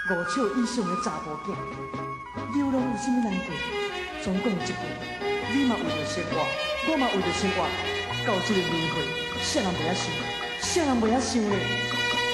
五笑以上的查甫囝，流浪有啥物难过？总讲一句，你嘛为着生活，我嘛为着生活，到这个年岁，啥人袂晓想？啥人袂晓想咧？